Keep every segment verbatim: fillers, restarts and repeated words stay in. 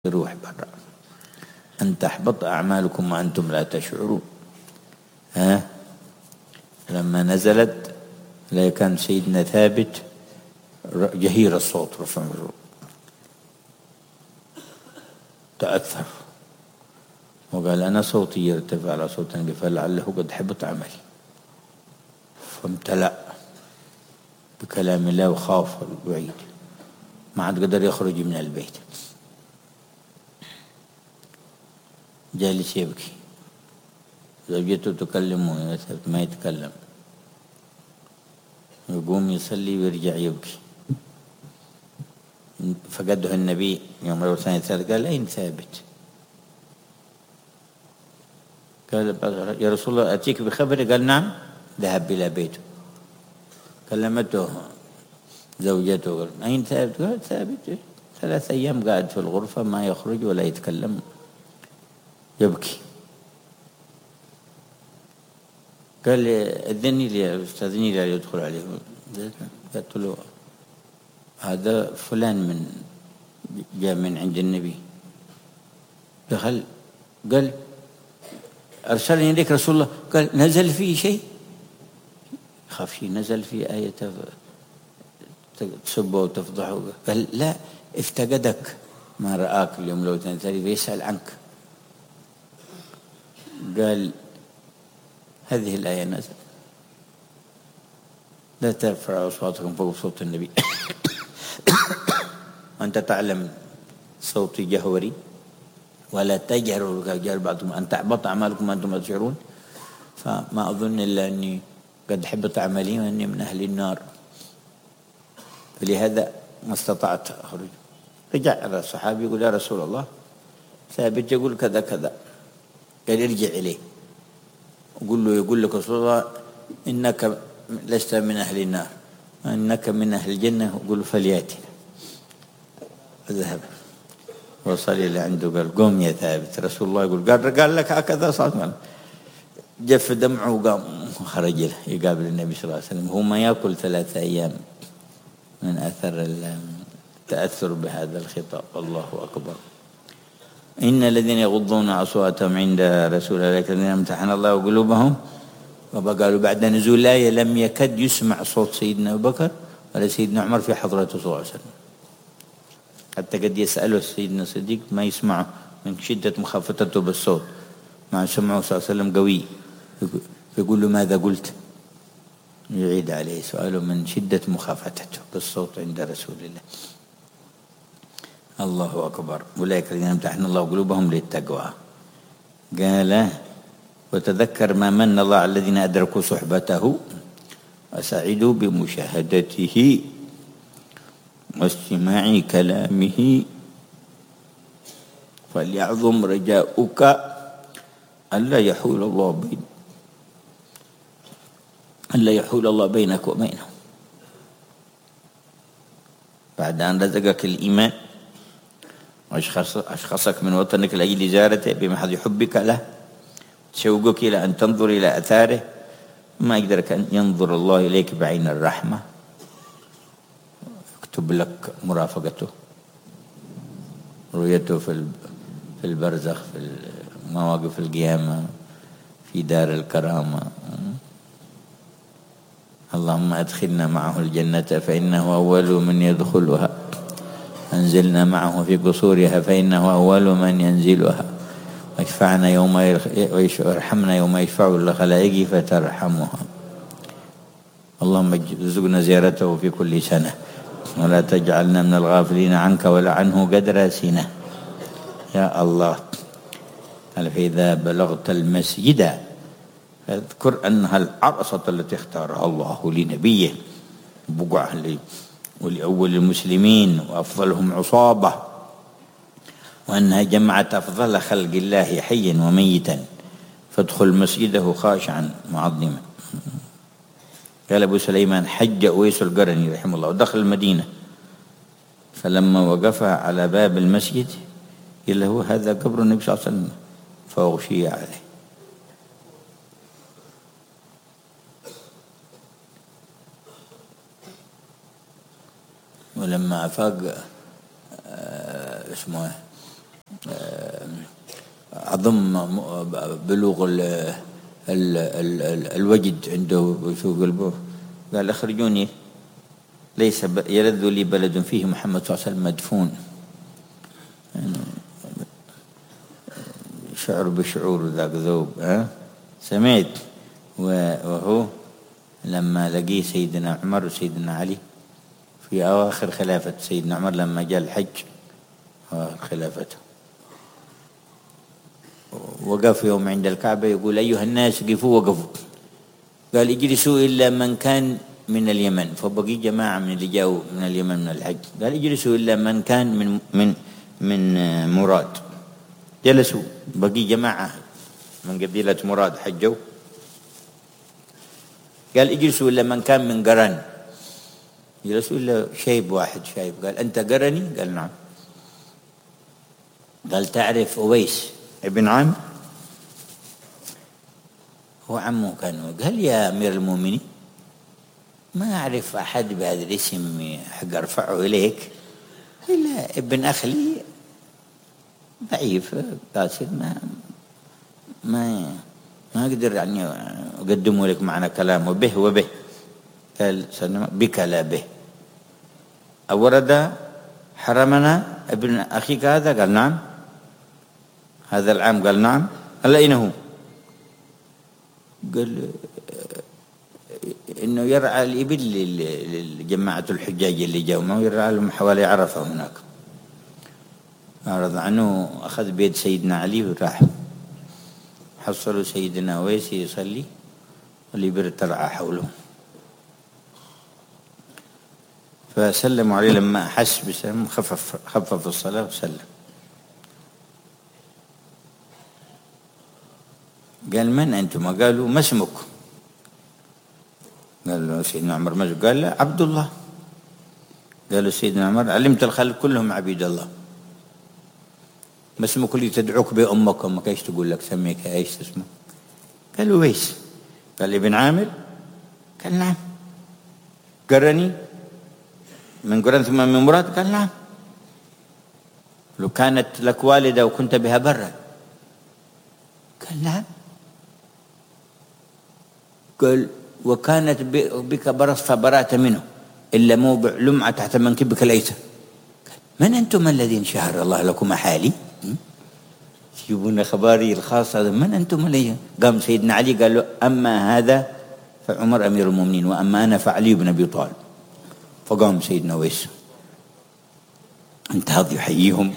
يروح برا. أن تحبط أعمالكم وأنتم لا تشعرون. ها لما نزلت لا كان سيدنا ثابت جهير الصوت رفع تأثر وقال أنا صوتي يرتفع على صوت النبي فلعله قد حبط عملي، فامتلأ بكلام الله وخاف الوعيد، ما عاد قدر يخرج من البيت، جالس يبكي، زوجته تكلمه ما يتكلم، يقوم يصلي ويرجع يبكي. فقده النبي يوم الثاني الثالث قال أين ثابت؟ قال يا رسول الله أتيك بخبر؟ قال نعم. ذهب إلى بيته، كلمته زوجته قال أين ثابت؟ قال ثابت ثلاث أيام قاعد في الغرفة ما يخرج ولا يتكلم يبكي. قال لي أذني لي استاذني لي يدخل عليه. قلت له هذا فلان من جاء من عند النبي. دخل قال أرسلني إليك رسول الله. قال نزل فيه شيء؟ خاف شيء نزل فيه آية تسبه وتفضحه؟ قال لا، افتقدك ما رآك اليوم لو تنتهي فيسأل عنك. قال هذه الآية نزل لا ترفعوا أصواتكم فوق صوت النبي وأنت تعلم صوتي جهوري ولا تجهروا كجهر بعضكم أن تحبط أعمالكم وأنتم لا تشعرون. فما أظن إلا أني قد حبط عملي وأني من أهل النار، فلهذا ما استطعت أخرج. رجع على الصحابي يقول يا رسول الله ثابت يقول كذا كذا. قال ارجع إليه وقل له يقول لك رسول الله إنك لست من أهل النار وإنك من أهل الجنة، وقل فلياتنا. فذهب وصل إلى عنده قال قوم يا ثابت، رسول الله يقول قال, قال لك هكذا صار. جف دمعه وقام وخرج له يقابل النبي صلى الله عليه وسلم. هو ما يأكل ثلاثة أيام من أثر التأثر بهذا الخطاب. الله أكبر. إن الذين يغضون أصواتهم عند رسول الله الذين امتحن الله قلوبهم. وقالوا بعد نزول الآية لم يكد يسمع صوت سيدنا أبو بكر ولا سيدنا عمر في حضرته صلى الله عليه وسلم، حتى قد يسأله سيدنا الصديق ما يسمعه من شدة مخافتته بالصوت، مع سمعه صلى الله عليه وسلم قوي، يقول له ماذا قلت؟ يعيد عليه سؤاله من شدة مخافتته بالصوت عند رسول الله. الله أكبر. أولئك الذين امتحن الله قلوبهم للتقوى. قال وتذكر ما من الله على الذين أدركوا صحبته وسعدوا بمشاهدته واستماع كلامه فليعظم رجاؤك ألا يحول الله بين ألا يحول الله بينك وبينه. بعد أن رزقك الإيمان وأشخصك من وطنك لأجل زيارته بمحض حبك له، تشوقك إلى أن تنظر إلى أثاره، ما يقدرك أن ينظر الله إليك بعين الرحمة، يكتب لك مرافقته، رؤيته في في البرزخ، في مواقف القيامة، في دار الكرامة. اللهم أدخلنا معه الجنة فإنه أول من يدخلها، أنزلنا معه في قصورها فإنه أول من ينزلها، واشفعنا يوم ويرحمنا يوم يشفع الخلائق فترحمها. اللهم ارزقنا زيارته في كل سنة ولا تجعلنا من الغافلين عنك ولا عنه قدر سنة يا الله. فإذا بلغت المسجد فاذكر أنها العرصة التي اختارها الله لنبيه بقعة ولأول المسلمين وأفضلهم عصابة، وأنها جمعت أفضل خلق الله حيا وميتا، فادخل مسجده خاشعا معظما. قال أبو سليمان حج أويس القرني رحمه الله ودخل المدينة، فلما وقف على باب المسجد قال له هذا قبر النبي صلى الله عليه وسلم، فأغشي عليه. ولما أفاق اسمه أضم بلوغ ال ال ال ال الوجد عنده في قلبه، قال أخرجوني ليس يلذ لي بلد فيه محمد صلى الله عليه وسلم مدفون. يعني شعر بشعور ذاك ذوب. ها سمعت. وهو لما لقيه سيدنا عمر وسيدنا علي في أواخر خلافة سيدنا عمر لما جاء الحج أواخر خلافته، وقف يوم عند الكعبة يقول أيها الناس قفوا وقفوا، قال اجلسوا إلا من كان من اليمن، فبقي جماعة من اللي جاءوا من اليمن من الحج، قال اجلسوا إلا من كان من من من مراد، جلسوا. بقي جماعة من قبيلة مراد حجوا، قال اجلسوا إلا من كان من قرن، جلسوا إلا شيب واحد شايب، قال أنت قرني؟ قال نعم. قال تعرف أويس ابن عم؟ هو عمه كان. قال يا أمير المؤمنين ما أعرف أحد بهذا الاسم حق أرفعه إليك إلا ابن أخلي ضعيف قاسر، ما ما ما أقدر يعني أقدمه لك معنى كلامه به وبه. قال بك لا به. أورد حرمنا ابن أخيك هذا؟ قال نعم. هذا العام؟ قال نعم. قال أين هو؟ قال إنه يرعى الإبل لجماعة الحجاج اللي جاءوا معه، يرعى لهم حوالي عرفة هناك. أعرض عنه، أخذ بيد سيدنا علي وراح حصلوا سيدنا أويس يصلي والإبل ترعى حوله، فسلموا عليه لما أحس بسلام خفف خفف الصلاة وسلم. قال من أنتم؟ قالوا ما اسمك؟ قال له سيدنا عمر ما اسمك؟ قال لا عبد الله. قالوا سيدنا عمر علمت الخلق كلهم عبيد الله، ما اسمك اللي تدعوك بأمك؟ أمك ايش تقول لك؟ سميك ايش اسمه؟ قال ويس. قال ابن عامر؟ قال نعم. قرني من قرن ثم من مراد؟ قال نعم. لو كانت لك والدة وكنت بها برا؟ قال نعم. قال وكانت بك برص فبرأت منه إلا موضع لمعة تحت منكبك الأيسر. من أنتم الذين شهر الله لكم حالي؟ يجيبون خباري الخاص هذا، من أنتم الذين؟ قام سيدنا علي قال له أما هذا فعمر أمير المؤمنين وأما أنا فعلي بن أبي طالب. فقام سيدنا أويس انتهض يحييهم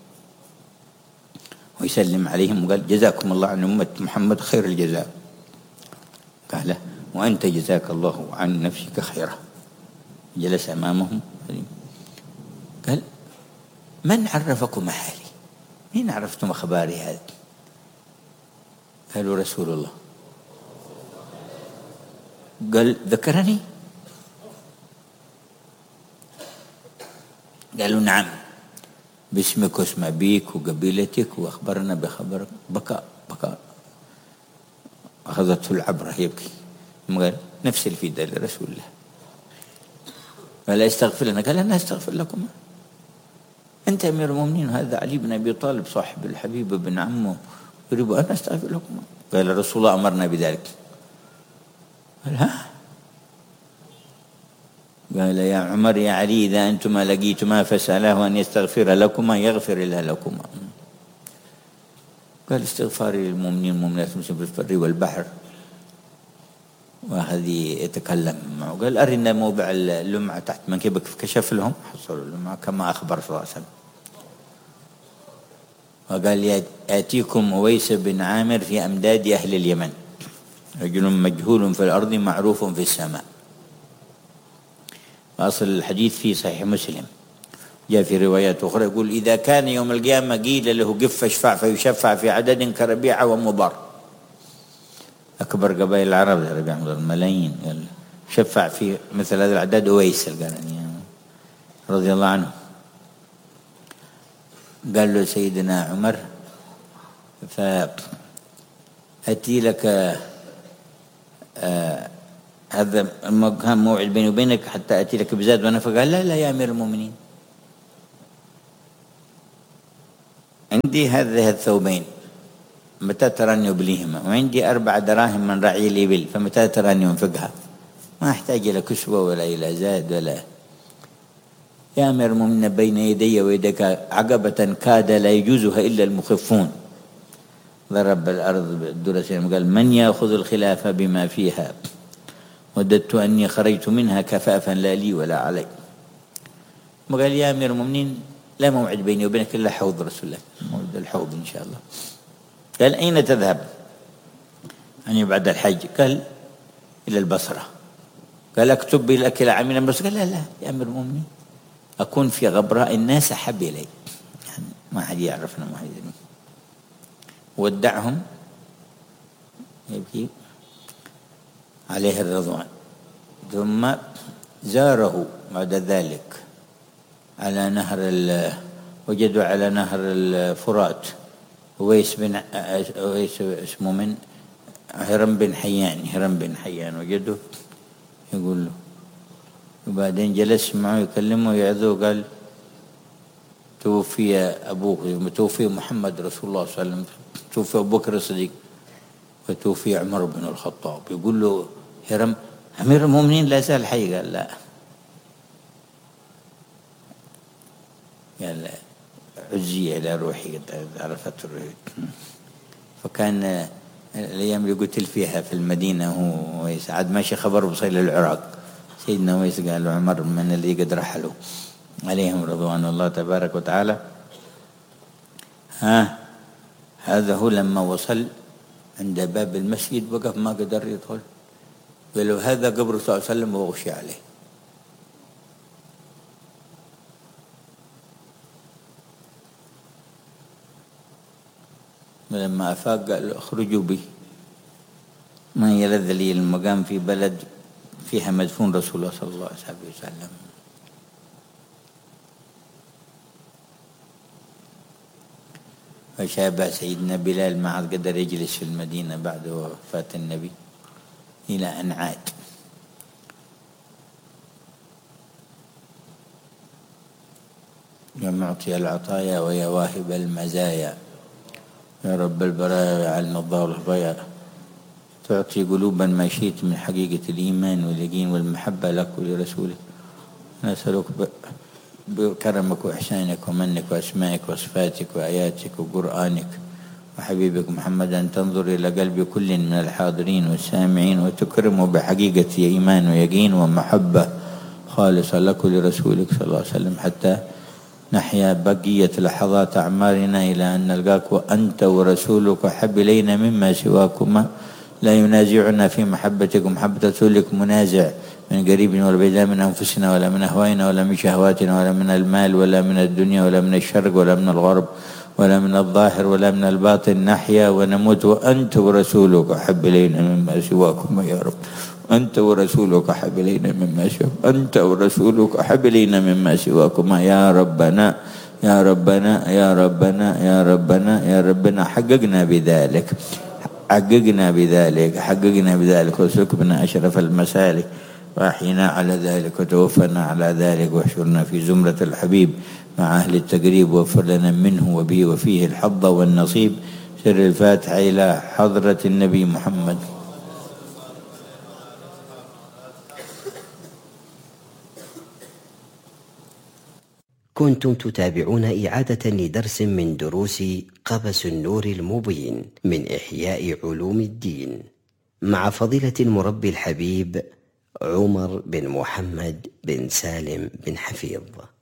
ويسلم عليهم وقال جزاكم الله عن أمة محمد خير الجزاء. قال وأنت جزاك الله عن نفسك خيرا. جلس أمامهم قال من عرفكم حالي؟ مين عرفتم أخباري هذه؟ قالوا رسول الله. قال ذكرني؟ قالوا نعم باسمك واسم أبيك وقبيلتك وأخبرنا بخبرك. بكى بكى أخذته العبرة يبكي. قال نفس الفداء لرسول الله. قال استغفر لنا؟ قال أنا أستغفر لكم. أنت أمير المؤمنين وهذا علي بن أبي طالب صاحب الحبيب بن عمه يريد أن أستغفر لكم. قال رسول الله أمرنا بذلك. قال ها؟ قال يا عمر يا علي إذا أنتما لقيتما فسأله أن يستغفر لكما يغفر الله لكما. قال استغفاري للمؤمنين والمؤمنات المسلمين في البر والبحر. وهذه يتكلم معه قال أرنا موضع اللمعة تحت منكبك، فكشف لهم حصلوا اللمعة كما أخبر صلى الله عليه وسلم. وقال يأتيكم أويس بن عامر في أمداد أهل اليمن، رجل مجهول في الأرض معروف في السماء. أصل الحديث في صحيح مسلم، جاء في روايات أخرى يقول إذا كان يوم القيامة قيل له قف فاشفع فيشفع في عدد كربيعة ومضر، أكبر قبائل العرب ربيعة ومضر ملايين، قال شفع في مثل هذا العدد أويس القرني رضي الله عنه. قال له سيدنا عمر فأتي لك آه هذا كان موعد بيني وبينك حتى أتي لك بزاد ونفقة. قال لا لا يا أمير المؤمنين عندي هذه الثوبين متى تراني أبليهما، وعندي أربع دراهم من رعي الإبل فمتى تراني أنفقها. ما أحتاج إلى كسوة ولا إلى زاد ولا. يا أمير المؤمنين بين يدي ويدك عقبة كاد لا يجوزها إلا المخفون. ضرب الأرض بالدرة قال من يأخذ الخلافة بما فيها، وددت أني خرجت منها كفافا لا لي ولا علي. وقال يا أمير المؤمنين لا موعد بيني وبينك إلا حوض رسول الله، موعد الحوض إن شاء الله. قال أين تذهب؟ يعني بعد الحج. قال إلى البصرة. قال أكتب لك إلى عامل بس. قال لا لا يا أمير المؤمنين أكون في غبراء الناس أحب إلي، يعني ما حد يعرفنا ما حد يدري. ودعهم يبكي عليه الرضوان. ثم زاره بعد ذلك على نهر وجدوا على نهر الفرات أويس بن أويس اسمه من هرم بن حيان هرم بن حيان وجده يقول له. وبعدين جلس معه يكلمه ويعظه. قال توفي أبوه، توفي محمد رسول الله صلى الله عليه وسلم، توفي أبو بكر الصديق، وتوفي عمر بن الخطاب. يقول له هرم أمير المؤمنين لا زال حي. قال لا. قال عزي إلى روحي عرفت الروح. فكان الأيام اللي قتل فيها في المدينة هو ويس عاد ماشي خبر وصل للعراق. سيدنا ويس قال عمر من اللي قد رحلوا عليهم رضوان الله تبارك وتعالى. ها هذا هو لما وصل عند باب المسجد وقف ما قدر يدخل. قالوا هذا قبر صلى الله عليه وسلم وغشي عليه. ولما أفاق قال اخرجوا بي، ما يلذ لي المقام في بلد فيها مدفون رسول الله صلى الله عليه وسلم. فشاب سيدنا بلال ما عاد قدر يجلس في المدينة بعد وفاة النبي إلى أن عاد. يا معطي العطايا ويا واهب المزايا، يا رب البرايا علم الضال الضياء، تعطي قلوبا ما شئت من حقيقة الإيمان واليقين والمحبة لك ولرسولك. نسألك بكرمك وإحسانك ومنك وأسمائك وصفاتك وآياتك وقرآنك وحبيبك محمد أن تنظر إلى قلب كل من الحاضرين والسامعين وتكرمه بحقيقة إيمان ويقين ومحبة خالصة لك ولرسولك صلى الله عليه وسلم، حتى نحيا بقية لحظات أعمارنا إلى أن نلقاك وأنت ورسولك أحب إلينا مما سواكما. لا ينازعنا في محبتك ومحبة رسولك منازع من قريب ولا بعيد، من أنفسنا ولا من أهوائنا ولا من شهواتنا ولا من المال ولا من الدنيا ولا من الشرق ولا من الغرب ولا من الظاهر ولا من الباطن. نحيا ونموت وأنت ورسولك أحب إلينا مما سواكما يا رب. أنت ورسولك أحب إلينا مما سواكما، أنت ورسولك أحب إلينا مما سواكما يا ربنا يا ربنا يا ربنا يا ربنا يا ربنا. حققنا بذلك حققنا بذلك حققنا بذلك واسلكنا أشرف المسالك وأحينا على ذلك وتوفنا على ذلك واحشرنا في زمرة الحبيب مع أهل التقريب، واغفر لنا منه وبه وفيه الحظ والنصيب. سر الفاتحة إلى حضرة النبي محمد. كنتم تتابعون إعادة لدرس من دروس قبس النور المبين من إحياء علوم الدين مع فضيلة المربي الحبيب عمر بن محمد بن سالم بن حفيظ.